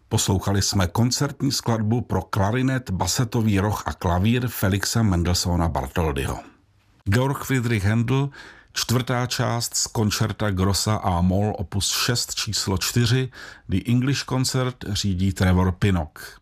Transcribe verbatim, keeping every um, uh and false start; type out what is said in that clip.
Poslouchali jsme koncertní skladbu pro klarinet, basetový roh a klavír Felixa Mendelssohna Bartholdyho. Georg Friedrich Händel, čtvrtá část z koncerta Grossa a moll opus šest číslo čtyři, The English Concert, řídí Trevor Pinnock.